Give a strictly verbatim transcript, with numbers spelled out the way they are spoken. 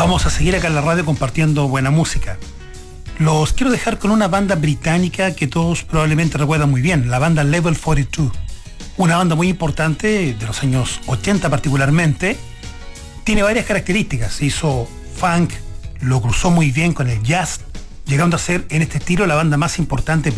Vamos a seguir acá en la radio compartiendo buena música. Los quiero dejar con una banda británica que todos probablemente recuerdan muy bien, la banda Level cuarenta y dos. Una banda muy importante, de los años ochenta particularmente. Tiene varias características. Hizo funk, lo cruzó muy bien con el jazz, llegando a ser en este estilo la banda más importante